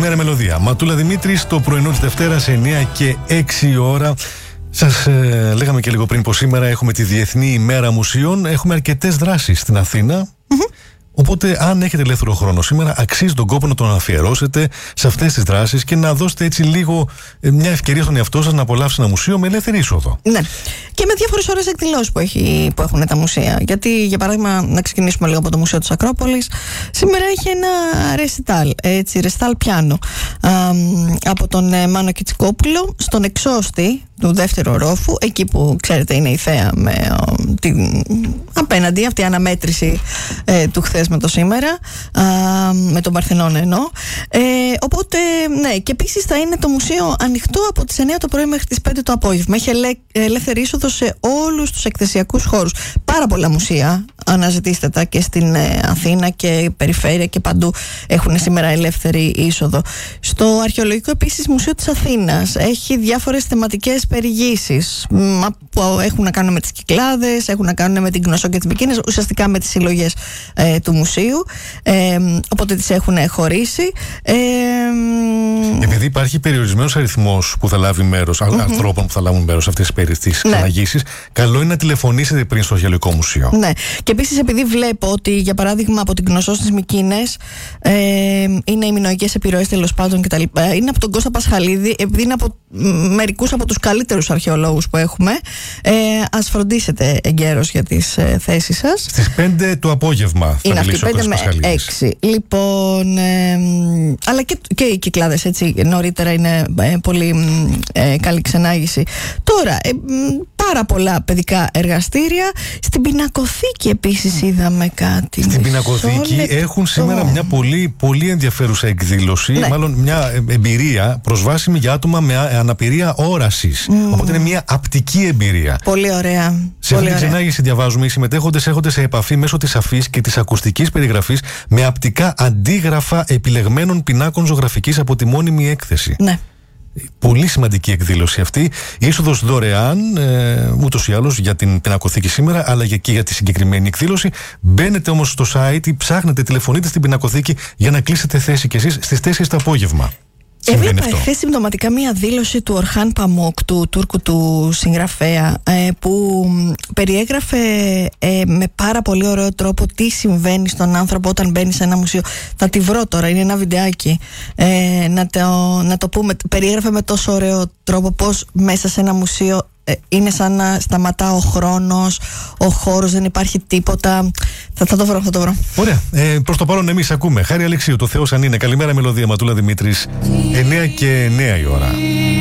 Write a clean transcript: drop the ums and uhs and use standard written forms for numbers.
Καλημέρα Μελωδία. Ματούλα Δημήτρη, το πρωινό της Δευτέρας 9 και 6 ώρα. Σας λέγαμε και λίγο πριν πως σήμερα έχουμε τη Διεθνή ημέρα μουσείων. Έχουμε αρκετές δράσεις στην Αθήνα. Οπότε, αν έχετε ελεύθερο χρόνο σήμερα, αξίζει τον κόπο να τον αφιερώσετε σε αυτές τις δράσεις και να δώσετε έτσι λίγο μια ευκαιρία στον εαυτό σας να απολαύσει ένα μουσείο με ελεύθερη είσοδο. Ναι. Και με διάφορες ώρες εκδηλώσεις που έχουν τα μουσεία. Γιατί, για παράδειγμα, να ξεκινήσουμε λίγο από το Μουσείο της Ακρόπολης. Σήμερα έχει ένα ρεσιτάλ πιάνο από τον Μάνο Κιτσικόπουλο στον εξώστη του δεύτερου ορόφου, εκεί που ξέρετε είναι η θέα με απέναντι αυτή η αναμέτρηση του χθες με το σήμερα, με τον Παρθενώνα εννοώ. Οπότε, ναι, και επίσης θα είναι το μουσείο ανοιχτό από τις 9 το πρωί μέχρι τις 5 το απόγευμα. Έχει ελεύθερη είσοδο σε όλους τους εκθεσιακούς χώρους. Πάρα πολλά μουσεία, αναζητήστε τα και στην Αθήνα και περιφέρεια και παντού έχουν σήμερα ελεύθερη είσοδο. Στο Αρχαιολογικό επίσης Μουσείο της Αθήνας έχει διάφορες θεματικές περιηγήσεις που έχουν να κάνουν με τις Κυκλάδες, έχουν να κάνουν με την Κνωσό και τις Μυκήνες, ουσιαστικά με τις συλλογές του μουσείου, οπότε τις έχουν χωρίσει. Επειδή υπάρχει περιορισμένος αριθμός που θα λάβει μέρος, ανθρώπων που θα λάβουν μέρος σε αυτές τις χαλαγήσεις, καλό είναι να τηλεφωνήσετε πριν στο Αρχαιολογικό Μουσείο. Ναι, και επίσης επειδή βλέπω ότι για παράδειγμα από την Κνωσό στις Μυκήνες είναι οι μινωικές επιρροές τέλος πάντων κτλ. Είναι από τον Κώστα Πασχαλίδη, επειδή είναι από μερικούς από τους καλύτερους αρχαιολόγους που έχουμε. Ας φροντίσετε εγκαίρως για τις θέσεις σας. Στις 5 το απόγευμα θα μιλήσει ο Κώστας Πασχαλίδης. 6. Λοιπόν, αλλά και οι Κυκλάδες έτσι νωρίτερα είναι πολύ καλή ξενάγηση. Τώρα, πάρα πολλά παιδικά εργαστήρια. Στην Πινακοθήκη επίσης είδαμε κάτι. Στην Πινακοθήκη έχουν σήμερα μια πολύ ενδιαφέρουσα εκδήλωση, μάλλον μια εμπειρία προσβάσιμη για άτομα με αναπηρία όρασης. Οπότε είναι μια απτική εμπειρία. Πολύ ωραία. Σε αυτή την ξενάγηση διαβάζουμε, οι συμμετέχοντες έρχονται σε επαφή μέσω της αφής και της ακουστικής περιγραφής με απτικά αντίγραφα επιλεγμένων πινάκων ζωγραφικής από τη μόνιμη έκθεση. Ναι. Πολύ σημαντική εκδήλωση αυτή. Η είσοδος δωρεάν, ούτως ή άλλως για την Πινακοθήκη σήμερα, αλλά και για τη συγκεκριμένη εκδήλωση. Μπαίνετε όμως στο site ή ψάχνετε, τηλεφωνείτε στην Πινακοθήκη για να κλείσετε θέση κι εσείς στις 4 το απόγευμα. Έβλεπα εχθές συμπτωματικά μία δήλωση του Ορχάν Παμόκ, του Τούρκου του συγγραφέα, που περιέγραφε με πάρα πολύ ωραίο τρόπο τι συμβαίνει στον άνθρωπο όταν μπαίνει σε ένα μουσείο. Θα τη βρω τώρα, είναι ένα βιντεάκι να το πούμε. Περιέγραφε με τόσο ωραίο τρόπο πως μέσα σε ένα μουσείο είναι σαν να σταματά ο χρόνος, ο χώρος, δεν υπάρχει τίποτα. Θα το βρω. Ωραία. Προς το παρόν εμείς ακούμε Χάρη Αλεξίου, το Θεός αν είναι. Καλημέρα Μελωδία, Ματούλα Δημήτρης. 9 και 9 η ώρα.